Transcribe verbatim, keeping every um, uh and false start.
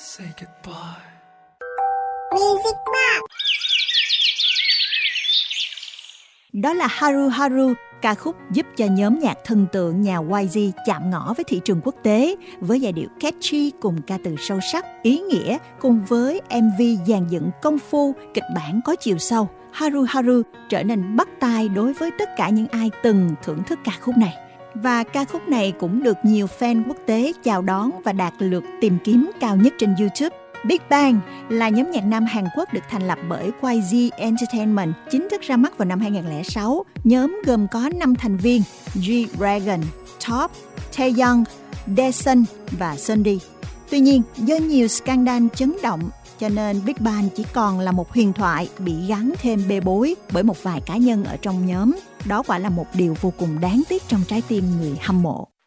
Say goodbye. Music Box. Đó là Haru Haru, ca khúc giúp cho nhóm nhạc thần tượng nhà Y G chạm ngõ với thị trường quốc tế với giai điệu catchy cùng ca từ sâu sắc, ý nghĩa cùng với em vê dàn dựng công phu, kịch bản có chiều sâu. Haru Haru trở nên bắt tai đối với tất cả những ai từng thưởng thức ca khúc này. Và ca khúc này cũng được nhiều fan quốc tế chào đón và đạt lượt tìm kiếm cao nhất trên YouTube. Big Bang là nhóm nhạc nam Hàn Quốc được thành lập bởi Y G Entertainment, chính thức ra mắt vào năm hai không không sáu. Nhóm gồm có năm thành viên: G-Dragon, Top, Taeyong, Daesun và Sunri. Tuy nhiên, do nhiều scandal chấn động, cho nên Big Bang chỉ còn là một huyền thoại bị gắn thêm bê bối bởi một vài cá nhân ở trong nhóm. Đó quả là một điều vô cùng đáng tiếc trong trái tim người hâm mộ.